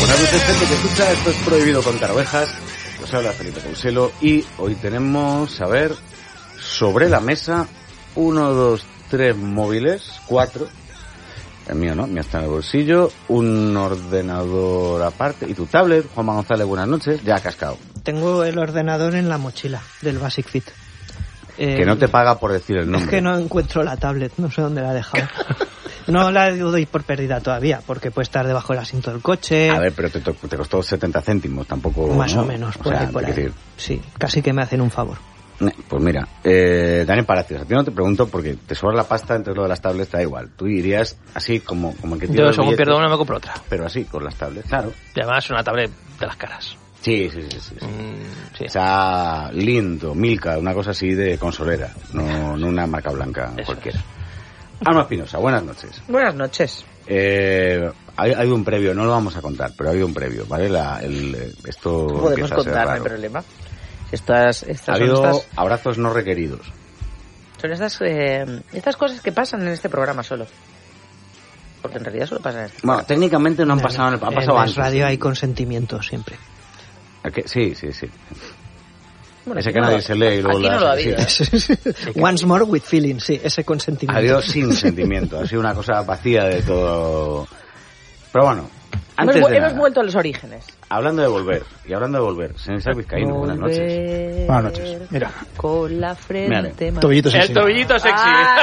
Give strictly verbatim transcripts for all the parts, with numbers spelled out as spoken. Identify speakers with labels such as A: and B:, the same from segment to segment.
A: Buenas noches, gente que escucha. Esto es Prohibido Contar Ovejas. Os habla Felipe Couselo y hoy tenemos, a ver, sobre la mesa, uno, dos, tres móviles, cuatro. El mío no, el mío está en el bolsillo, un ordenador aparte y tu tablet. Juanma González, buenas noches, ya cascado.
B: Tengo el ordenador en la mochila del Basic Fit. Eh,
A: que no te paga por decir el nombre.
B: Es que no encuentro la tablet, no sé dónde la he dejado. No la doy por perdida todavía, porque puede estar debajo del asiento del coche.
A: A ver, pero te, te costó setenta céntimos, tampoco...
B: Más
A: ¿no?
B: o menos, por
A: o sea,
B: ahí, por ahí.
A: Decir...
B: Sí, casi que me hacen un favor.
A: Pues mira, eh, Daniel Palacios, a ti no te pregunto porque te sobra la pasta, entre lo de las tablets te da igual. Tú irías así como, como el que tira
C: Yo según pierdo una me compro otra.
A: Pero así, con las tablets, claro.
C: Y además una tablet de las caras.
A: Sí, sí, sí. sí, sí.
C: Mm, sí.
A: O sea, Lindo, Milka, una cosa así de consolera, no, no una marca blanca
C: Eso
A: cualquiera.
C: es.
A: Alma Espinosa, buenas noches.
D: Buenas noches.
A: Eh, ha, ha habido un previo, no lo vamos a contar, pero ha habido un previo, ¿vale? La, el, esto
D: Podemos
A: empieza a ser
D: contar, no hay
A: raro.
D: problema. Estas, estas,
A: Ha habido
D: son estas,
A: abrazos no requeridos.
D: son estas, eh, estas cosas que pasan en este programa solo. Porque en realidad solo pasan en este
A: Bueno,
D: programa.
A: técnicamente no han pasado, en el, ha pasado
B: en
A: antes.
B: radio hay consentimiento siempre.
A: ¿A qué? Sí, sí, sí.
D: Bueno,
A: Ese
D: aquí
A: que
D: no
A: nadie
D: lo-
A: se lee y luego
D: aquí
A: la-
D: no lo ha
A: sí.
D: habido, ¿eh?
B: Once more with feeling, sí, ese
A: Ha
B: consentimiento.
A: habido sin sentimiento, ha sido una cosa vacía de todo. Pero bueno, antes
D: Hemos,
A: de
D: hemos
A: nada,
D: vuelto a los orígenes.
A: hablando de volver, y hablando de volver, señor Isaac Vizcaíno, buenas noches.
D: Volver
E: Buenas noches. Mira.
D: Con la frente
A: Mírale.
D: más-
E: Tobillito sexy.
C: El tobillito sexy.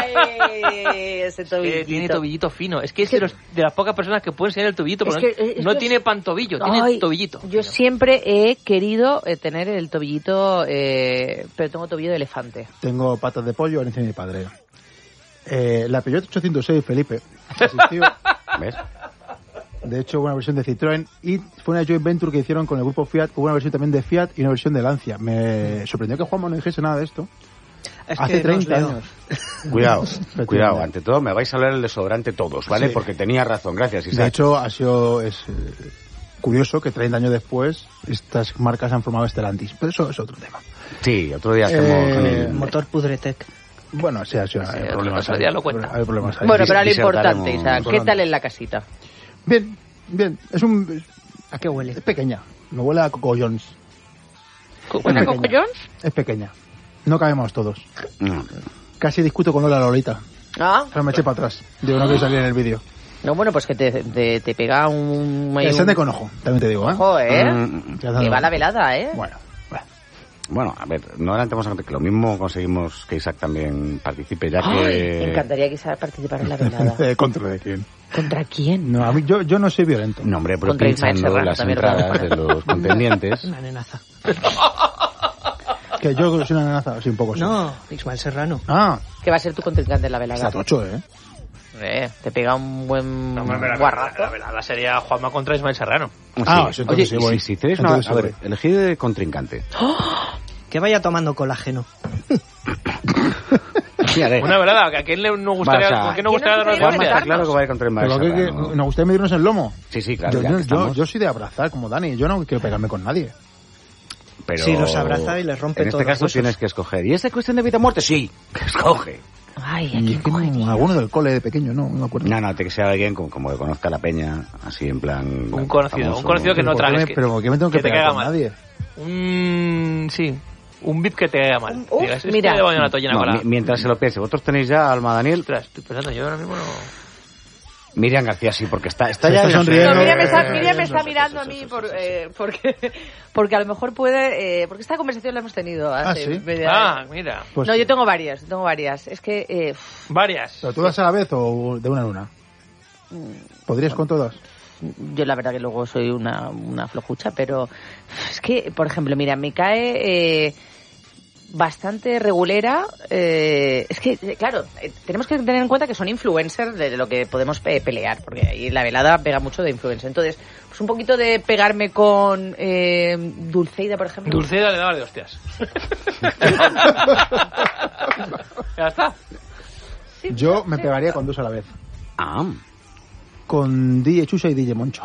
D: Ay, ese
C: Eh,
D: tobillito.
C: tiene tobillito fino. Es que es de, los, de las pocas personas que pueden enseñar el tobillito.
D: Es
C: Porque
D: que, eh, es
C: no
D: que
C: tiene
D: es-
C: pantobillo,
D: Ay,
C: tiene tobillito.
D: Yo siempre he querido eh, tener el tobillito, eh, pero tengo tobillo de elefante.
E: Tengo patas de pollo, herencia de mi padre. Eh, la Peugeot ochocientos seis, Felipe, existió.
A: ¿Ves?
E: De hecho, hubo una versión de Citroën y fue una joint venture que hicieron con el grupo Fiat. Hubo una versión también de Fiat y una versión de Lancia. Me sorprendió que Juanma no dijese nada de esto.
B: Es
E: Hace
B: que no
E: treinta
B: os leo.
E: años.
A: Cuidado, cuidado, ante todo me vais a hablar el desodorante todos, ¿vale?
E: Sí.
A: Porque tenía razón, gracias Isaac.
E: De hecho, ha sido es, eh, curioso que treinta años después estas marcas han formado Stellantis. Pero eso es otro tema.
A: Sí, otro día hacemos
E: Eh,
A: con el...
B: Motor Pudretec.
E: Bueno, sí, ha sido, hay
C: otro-
E: problemas
C: otro
E: ahí.
C: día lo cuenta.
E: Hay problemas ahí.
D: Bueno,
A: dis-
D: pero a lo
A: disertaremos
D: importante, Isaac, ¿qué
E: hablando.
D: tal en la casita?
E: Bien, bien. Es un...
B: ¿A qué huele?
E: Es pequeña. Me huele a Coco Jones.
D: ¿Una
E: Es
D: Coco
E: pequeña.
D: Jones?
E: Es pequeña. No cabemos todos.
A: No.
E: Casi discuto con Lola Lolita.
D: Ah,
E: Pero me eché para atrás. Digo, no quiero salir en el vídeo.
D: no, bueno, pues que te, te, te pega un... ahí
E: Están
D: un-
E: de conojo, también te digo, ¿eh?
D: Ojo, ¿eh?
A: Mm,
E: Ya
D: Que va la velada, ¿eh?
E: Bueno, bueno.
A: Bueno, a ver, no adelantemos a que lo mismo conseguimos que Isaac también participe, ya
D: Ay,
A: que...
D: me encantaría que Isaac participara en la velada.
E: Eh, ¿Contra de quién?
D: ¿Contra quién?
E: No, a mí, yo, yo no soy violento.
A: No, hombre, pero
D: Contra Ismael
A: pinchando
D: Serrano
A: las
D: también lo
A: entradas
D: podemos
A: de los contendientes.
B: Una nenaza.
E: Que yo soy una amenaza, sí, un poco. Sí.
B: No, Ismael Serrano.
E: Ah,
D: Que va a ser tu contrincante en la velada.
E: está tocho, ¿eh?
D: Eh, te pega un buen
C: No, hombre, la,
D: guarrazo.
C: la, la, la sería Juanma contra Ismael Serrano.
E: Ah,
A: Sí.
E: sí, entonces
A: Oye,
E: sí
A: y
E: voy.
A: si, si tenéis una...
E: Entonces sí
A: A ver,
E: voy.
A: elegid de contrincante.
B: Que vaya tomando colágeno.
A: Fíjate.
C: Una velada, ¿a quién le no gustaría,
A: Vas a-
C: ¿con quién nos
D: ¿Quién
C: gustaría
D: nos
C: dar
D: gustaría
C: las
A: Juanma está
C: hostias?
A: claro que va a ir contra el
E: Pero
A: maestro.
E: que, que nos gustaría medirnos el lomo.
A: Sí, sí, claro,
E: Yo,
A: ya
E: yo,
A: que
E: yo,
A: estamos.
E: yo soy de abrazar, como Dani. Yo no quiero pegarme con nadie.
A: Pero
B: Sí, los abraza y les rompe
A: en
B: todos
A: este caso
B: los huesos.
A: tienes que escoger. ¿Y es de cuestión de vida o muerte? Sí, escoge.
D: Ay, ¿a
E: Y
D: quién
E: que no,
D: cogería?
E: alguno del cole de pequeño, no, no me acuerdo.
A: No, no, tiene que ser alguien como, como que conozca la peña, así en plan...
C: Un conocido,
A: famoso.
C: un conocido que no
E: ¿Por qué
C: tragues.
E: me- pero ¿por qué me tengo que,
C: que te
E: pegar
C: caiga
E: con
C: mal.
E: nadie?
C: Un... sí, un VIP que te caiga mal.
D: Uf,
C: Digas, este
D: mira.
C: le voy a dar una toallina
A: No,
C: con la...
A: mi- mientras se lo piense. ¿Vosotros tenéis ya, Alma Daniel?
C: Ostras, estoy pensando, yo ahora mismo no...
A: Miriam García, sí, porque está, está
E: Se
A: ya...
E: está
A: en-
E: sonriendo.
D: No, Miriam me está,
E: Eh,
D: Miriam me
E: no
D: está
E: sé,
D: mirando a
E: sí, sí,
D: mí
E: sí,
D: por,
E: sí, sí.
D: eh, porque, porque a lo mejor puede... Eh, porque esta conversación la hemos tenido hace
E: ¿sí?
D: media
C: Ah, mira.
E: Pues,
D: No, yo tengo varias, tengo varias. Es que... Eh,
C: Varias.
E: ¿Pero tú vas a la vez o de una en una? ¿Podrías con todas?
D: yo la verdad que luego soy una, una flojucha, pero es que, por ejemplo, mira, me cae... Eh, bastante regulera. Eh, es que, eh, claro, eh, tenemos que tener en cuenta que son influencers de lo que podemos pe- pelear, porque ahí la velada pega mucho de influencer. Entonces, pues un poquito de pegarme con eh, Dulceida, por ejemplo.
C: Dulceida le daba de hostias. Ya está.
D: Sí,
E: Yo
D: sí,
E: me
D: sí.
E: pegaría con dos a la vez.
A: Ah,
E: Con D J Chusa y D J Moncho.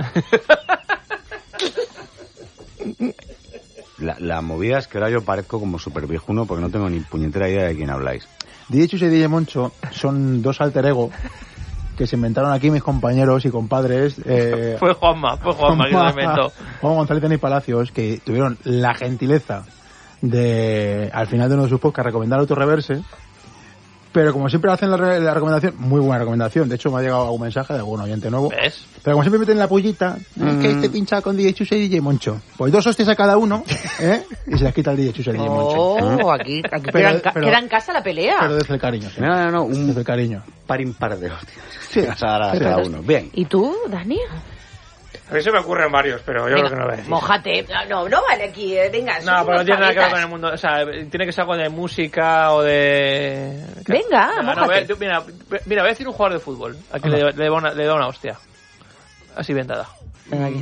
A: la, la movida es que ahora yo parezco como súper viejuno porque no tengo ni puñetera idea de quién habláis.
E: D J Chusa y D J Moncho son dos alter ego que se inventaron aquí mis compañeros y compadres. Eh,
C: Fue Juanma, fue Juanma que lo inventó.
E: Juan González y Palacios, que tuvieron la gentileza de, al final de uno de sus podcasts, recomendar Autorreverse. Pero como siempre hacen la, re- la recomendación, muy buena recomendación. De hecho, me ha llegado algún mensaje de algún oyente nuevo.
C: ¿Ves?
E: Pero como siempre meten la pullita,
A: Mm.
E: es que este pincha con D J Chus y D J Moncho. Pues dos hostias a cada uno, ¿eh? Y se las quita el D J Chus y el D J Moncho.
D: Oh, aquí, aquí
E: Pero-
D: queda, en ca-
E: pero-
D: queda en casa la pelea.
E: Pero desde el cariño, sí.
A: No, no, no, un
E: Desde el cariño.
A: par impar de hostias.
E: Sí.
A: Vas a dar a
E: Pero-
A: cada uno. Bien.
D: ¿Y tú, Dani?
F: A mí se me ocurren varios, pero yo
D: Venga,
F: creo que no lo voy a decir.
D: mójate. No, no, no vale aquí. eh, Venga,
C: No,
D: sois
C: pero no
D: unos
C: tiene nada que ver con
D: paletas.
C: el mundo. O sea, tiene que ser algo de música o de.
D: Venga,
C: no,
D: mójate.
C: ve- tú- mira, ve- mira, voy a decir un jugador de fútbol. Aquí le, le, da una, le da una hostia. Así bien dada.
D: Venga, aquí.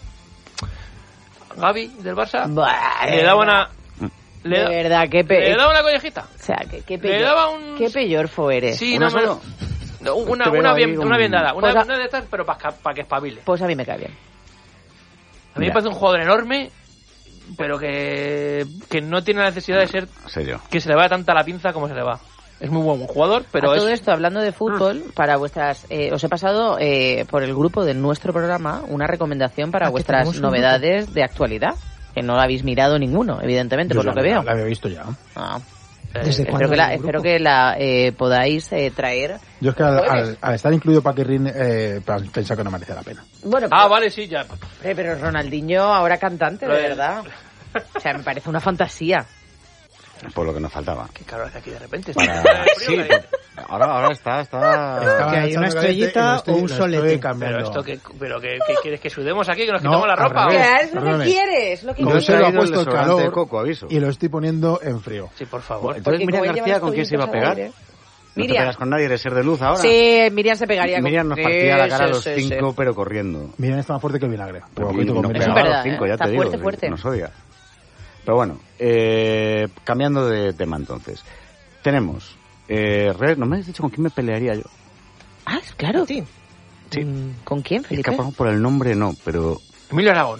C: Gavi, del Barça.
D: Buah,
C: Le daba una. Le,
D: De
C: da-
D: verdad, qué pe...
C: le daba una collejita.
D: O sea, qué, qué
C: Le
D: peyor...
C: daba un.
D: Qué peyorfo eres.
C: Sí,
A: ¿Una
C: no me.
A: solo?
C: No, una,
A: Te veo
C: una,
A: ahí
C: bien,
A: un-
C: una bien dada. Una,
D: Pues a-
C: una de estas, pero para que espabile.
D: Pues a mí me cae bien.
C: A mí me
A: Ya.
C: parece un jugador enorme, pero que, que no tiene la necesidad de ser
A: Sé yo.
C: que se le vaya tanta la pinza como se le va. Es muy buen jugador, pero
D: a todo
C: es...
D: esto, hablando de fútbol, para vuestras... eh, os he pasado eh, por el grupo de nuestro programa una recomendación para
B: Ah, que
D: vuestras
B: tenemos un
D: novedades de actualidad. Que no habéis mirado ninguno, evidentemente,
E: Yo
D: por lo
E: la-
D: que veo.
E: La había visto ya.
D: Ah.
B: ¿Desde
D: espero
B: cuándo
D: que la,
B: hay un
D: espero
B: grupo?
D: que la eh, podáis eh, traer.
E: Yo es que al,
D: Jueves.
E: al- al estar incluido Paquirrin, eh, pensaba que no merecía la pena.
D: Bueno,
C: Ah,
D: pero,
C: vale, sí, ya.
D: eh, pero Ronaldinho ahora cantante, de
C: Lo de-
D: verdad. O sea, me parece una fantasía.
A: Por lo que nos faltaba.
C: Qué caro hace aquí de repente.
A: Para-
C: Está
A: Sí,
C: frío,
A: pues, ahora, ahora está, está...
E: Estaba
B: que hay una
E: echando caliente y
B: estrellita
E: lo estoy-
B: o un
E: lo estoy
B: solete.
E: cambiando.
C: Pero esto que, pero que, que quieres que sudemos aquí, que nos
E: No,
C: quitamos la
E: al
C: ropa.
E: revés.
D: ¿Qué es lo que
E: perdóname.
D: quieres? Lo que
A: Yo
E: Yo
A: he
E: se lo ha
A: traído
E: puesto
A: el
E: el
A: desodorante
E: calor
A: de coco, aviso.
E: y lo estoy poniendo en frío.
C: Sí, por favor.
A: Entonces,
D: Porque
A: Miriam
D: como
A: García,
D: llevas
A: ¿con quién se iba a
D: tollitos
A: pegar?
D: al aire.
A: ¿No te
D: Miriam.
A: pegas con nadie? ¿Eres ser de luz ahora?
D: Sí, Miriam se pegaría con...
A: Miriam nos
D: Sí,
A: partía la cara a
D: sí,
A: los
D: sí,
A: cinco,
D: sí.
A: pero corriendo.
E: Miriam está más fuerte que el vinagre. Pero
A: Porque
E: ojito con
A: nos
E: Miriam.
D: Eso es
A: pegaba a
D: verdad,
A: los cinco,
D: ¿eh?
A: ya
D: Está
A: te digo.
D: fuerte,
A: que
D: fuerte.
A: Nos odia. Pero bueno, eh, cambiando de tema entonces. Tenemos... Eh, Red, ¿no me has dicho con quién me pelearía yo?
D: Ah, claro.
B: Sí.
A: Sí.
B: Mm,
D: ¿Con quién,
A: Es
D: Felipe?
A: que por por el nombre no, pero...
C: Emilio Aragón.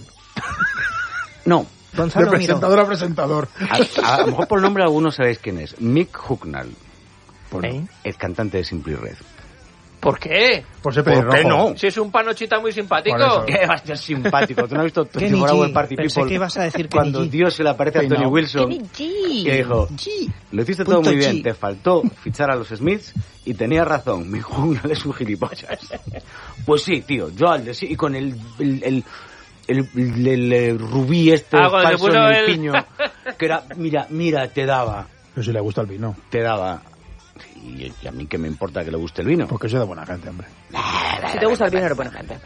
A: No.
E: De
B: Gonzalo Miró.
E: presentador a presentador.
A: A, a lo mejor por el nombre algunos sabéis quién es. Mick Hucknall,
C: ¿Eh?
A: el cantante de Simply Red.
C: ¿Por qué?
E: Por ser
A: ¿Por qué
E: pelirrojo.
A: no?
C: Si es un panochita muy simpático.
E: Por eso.
A: ¿Qué va a ser simpático? ¿Tú no has visto
B: Kenny
A: Twenty Four Hour
B: G.
A: Party
B: Pensé
A: People?
B: que ibas a decir
A: Cuando
B: Kenny G.
A: Dios se le aparece a Tony
E: Peinado.
A: Wilson
D: Kenny G.
A: y le dijo, lo hiciste todo
B: Punto
A: muy bien,
B: G.
A: te faltó fichar a los Smiths y tenías razón, mi Hucknall es un gilipollas. Pues sí, tío, yo al de sí, y con el... el, el el, el- el- el rubí este
C: Ah, cuando se
A: falso
C: puso
A: en el
C: el-
A: piño, que era, mira, mira, te daba,
E: Pero si le gusta el vino.
A: te daba. Y, y a mí qué me importa que le guste el vino.
E: Porque soy de buena gente, hombre.
D: Si te gusta el vino, eres buena gente.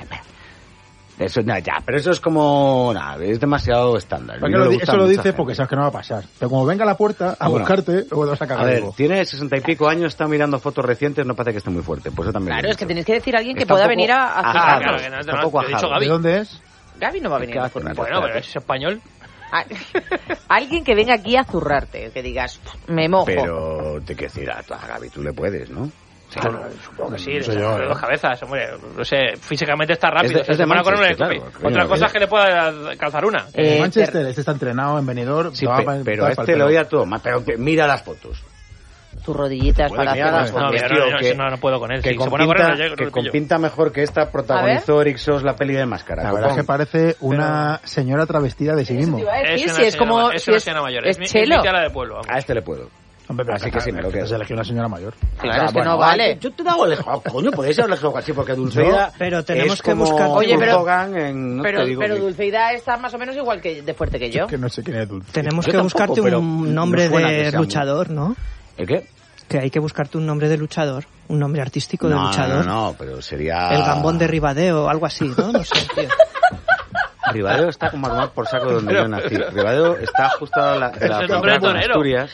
A: Eso, no, ya, pero eso es como, nada, es demasiado estándar. A mí
E: Porque
A: no
E: lo
A: le
E: di-
A: gusta
E: eso lo
A: a mucha
E: dices
A: gente.
E: porque sabes que no va a pasar. Pero como venga a la puerta a
A: Bueno.
E: buscarte, luego te vas a cagar
A: A ver,
E: vivo.
A: tiene sesenta y pico años, está mirando fotos recientes, no parece que esté muy fuerte. Pues eso también
D: Claro,
A: lo he
D: es que
A: dicho.
D: tenéis que decir a alguien que
A: Está
D: pueda
A: un poco
D: venir a
A: ajado,
C: Ah,
D: azuzarnos.
C: claro, que no,
A: está
C: no,
A: un poco
C: te he dicho
A: ajado.
C: Gaby.
E: ¿De dónde es?
D: Gaby no va a venir
A: ¿Qué
D: a
A: hace?
D: azurrarte.
C: Bueno, pero es español.
D: Ah, alguien que venga aquí a zurrarte, que digas, me mojo.
A: Pero te quiero decir, a tu- a Gaby tú le puedes, ¿no?
C: Claro, supongo que sí,
E: no sé
C: de
E: yo,
C: de
E: ¿eh?
C: dos cabezas, hombre. No sé, físicamente está rápido.
A: Es de-
C: o sea,
A: es de
C: se pone a correr,
A: Manchester,
C: le-
A: claro,
C: Otra
A: coño,
C: cosa
A: eh.
C: es que le pueda calzar una.
D: Eh,
E: Manchester, este está entrenado en Benidorm.
A: Sí,
E: te va
A: pe-
E: pa-
A: pero
E: te va
A: a
E: pa'l
A: este le
E: pelo.
A: oía todo, ma- pero que mira las fotos.
D: Tus rodillitas
A: Puede,
D: para
A: mira,
D: las
A: no,
C: No,
A: fotos,
C: mira,
A: tío,
C: no, no,
A: que-
C: no, no puedo con él.
A: Que,
C: Si
A: con
C: se pone a
A: pinta,
C: correr, no llego,
A: que
C: no
A: con
C: pillo.
A: pinta mejor que esta protagonizó Rixos la peli de Máscara.
E: La verdad es que
A: copón.
E: parece una señora travestida de sí mismo.
D: Te iba a decir,
C: Es
D: si
C: una
D: es como...
C: señora- es
D: si
C: una
D: es,
C: señora mayor.
D: es
C: mi-
D: chelo.
C: mi tía la de pueblo. vamos.
A: A este le puedo.
E: Hombre, pero
A: Así que sí, me lo quedo.
E: Se eligió una señora mayor.
D: Claro, es que
A: bueno,
D: no vale.
A: Yo te hago el juego, coño, podéis haber el juego así, porque Dulceida
B: No, pero tenemos
A: es
B: que
A: como
B: buscar-
D: Oye,
A: Hulk
D: pero-
A: Hogan en, no
D: Pero,
A: te digo
D: pero
A: que-
D: Dulceida está más o menos igual que de fuerte que yo.
E: Que no sé quién es Dulce.
B: Tenemos
A: Yo
B: que
A: tampoco,
B: buscarte
A: pero
B: un
A: no
B: nombre
A: suena que
B: de
A: sea muy-
B: luchador, ¿no?
A: ¿El qué?
B: Que hay que buscarte un nombre de luchador, un nombre artístico de
A: No,
B: luchador.
A: no, no, pero sería...
B: El Gambón de Ribadeo o algo así, ¿no? No sé, tío.
A: Ribadeo está como a tomar por saco de donde yo nací. Ribadeo está justo a la, de la
C: Es el nombre de
A: frontera con
C: torero.
A: Asturias.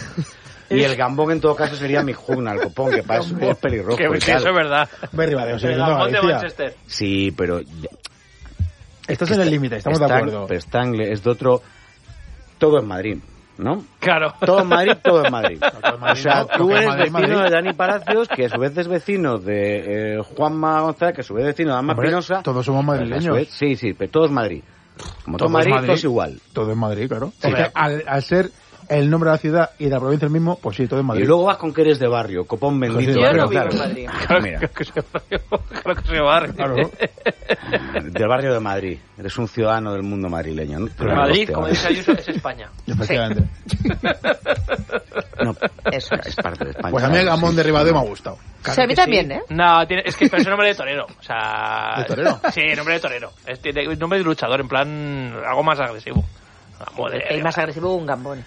A: Y el Gambón en todo caso sería mi Hucknall, copón, que para eso es pelirrojo
C: Que,
A: y
C: que
A: tal.
C: eso es verdad.
E: Ve Ribadeo, se
C: El
E: viene a
C: Gambón de
E: Galicia.
C: Manchester.
A: Sí, pero...
E: Estás en el límite, estamos de
A: está-
E: acuerdo.
A: Pero está en- es de otro... Todo en Madrid, ¿no?
C: Claro.
A: Todo en Madrid, todo en Madrid.
E: en Madrid
A: O sea,
E: no,
A: tú
E: porque
A: eres
E: Madrid,
A: vecino
E: Madrid.
A: de Dani Palacios, que a su vez es vecino de eh, Juanma González, que a su vez es vecino de Alma
E: Hombre,
A: Pinoza.
E: todos somos
A: A su
E: madrileños.
A: vez- sí, sí, pero todo es Madrid. Como todo,
E: Todo es
A: Madrid,
E: Madrid.
A: todo es igual.
E: Todo en Madrid, claro.
C: Hombre.
E: Es que al, al ser el nombre de la ciudad y de la provincia el mismo, pues sí, todo en Madrid.
A: Y luego vas con que eres de barrio, copón bendito.
E: Yo
A: barrio,
D: no vivo
A: claro.
D: en Madrid.
C: Claro,
A: Mira,
C: creo que soy barrio. Claro que soy barrio.
E: Claro.
A: del barrio de Madrid. Eres un ciudadano del mundo madrileño, ¿no? Pero
C: Madrid,
A: hostia,
C: como
A: vale.
C: dice Ayuso, es España.
E: Efectivamente.
A: No,
D: Eso es.
A: es parte de España.
E: Pues a mí el
A: claro,
E: gamón
A: sí.
E: de Ribadeo me ha gustado.
D: Sí, a mí también, ¿eh?
C: No, tiene, es que es nombre de torero. O sea...
E: ¿De torero?
C: Sí, nombre de torero. Es de- de- nombre de luchador, en plan algo más agresivo. Ah, joder.
D: El más agresivo, un gambón.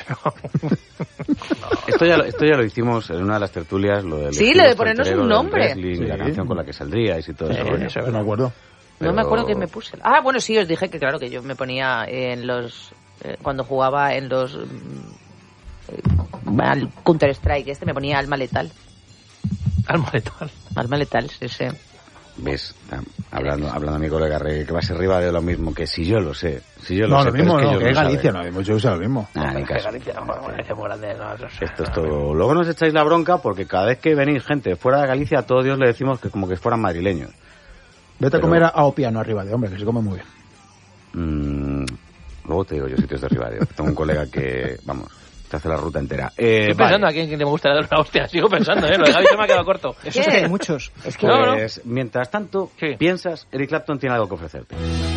A: Esto ya, lo, esto ya lo hicimos en una de las tertulias, lo del
D: Sí,
A: estilo
D: lo de ponernos
A: solterero
D: un
A: del
D: nombre.
A: wrestling,
E: Sí.
A: la canción con la que saldríais y todo
C: Sí,
A: eso. rollo.
C: eso es
E: No me acuerdo.
D: No me
A: Pero-
D: acuerdo que me puse. Ah, bueno, sí, os dije que claro, que yo me ponía en los... eh, cuando jugaba en los... mm, al Counter-Strike este, me ponía alma letal.
C: Alma letal.
D: Alma letal, sí, sí.
A: ¿Ves? Ah, Hablando, hablando a mi colega Rey, que va a ser Ribadeo lo mismo, que si yo lo sé. Si yo lo
E: No,
A: sé,
E: lo
A: pero
E: mismo,
A: es que
E: no,
A: ellos
E: que es
A: lo
E: Galicia,
A: saben.
E: no, yo sé lo mismo.
A: Ah, ni caso.
C: Galicia, no, Galicia muy grande, no, no sé.
A: Esto es todo. Luego nos echáis la bronca porque cada vez que venís gente fuera de Galicia, a todos Dios le decimos que como que fueran madrileños.
E: Vete a
A: Pero-
E: comer a, a Opiano arriba de hombre, que se come muy bien.
A: Mm, luego te digo yo sitios de Ribadeo. Tengo un colega que, vamos, te hace la ruta entera. Eh,
C: Estoy pensando
A: vale.
C: a quién, quién me gustaría dar una hostia. Sigo pensando, ¿eh? Lo de Gaby se me ha quedado corto.
B: Eso es que hay muchos.
D: Es que
C: No, no.
A: Pues, mientras tanto,
C: Sí.
A: piensas, Eric Clapton tiene algo que ofrecerte.